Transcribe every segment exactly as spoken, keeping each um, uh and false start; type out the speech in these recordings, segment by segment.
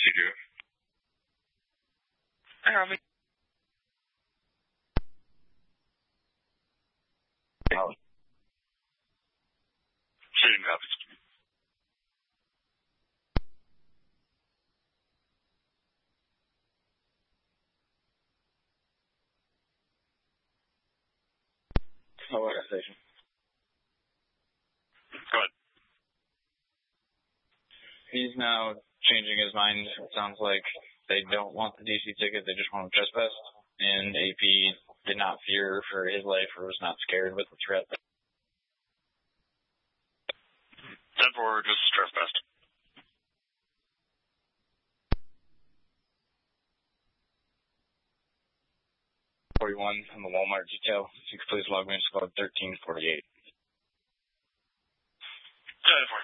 two. Hi, Robbie. Oh. Same copies. Oh, what station? Go ahead. He's now changing his mind. It sounds like they don't want the D C ticket. They just want a trespass. And A P did not fear for his life or was not scared with the threat. ten four, just trespassed. forty-one on the Walmart detail. If you could please log me in squad thirteen forty-eight. ten four.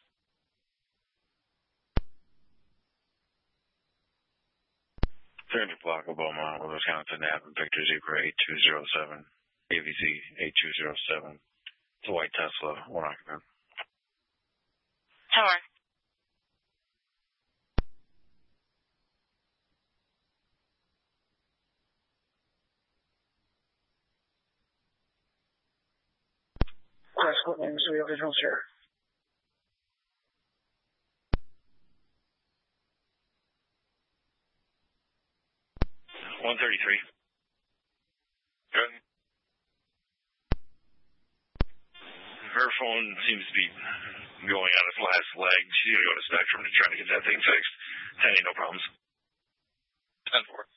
three hundred block of Beaumont, Wisconsin, Avenue, Victor Zebra eight two zero seven, A V Z eight two zero seven. It's a white Tesla, one occupant. Tower. Class what names do we have visuals here? one thirty-three. Good. Her phone seems to be going on its last leg. She's going to go to Spectrum to try to get that thing fixed. Hey, no problems. ten four.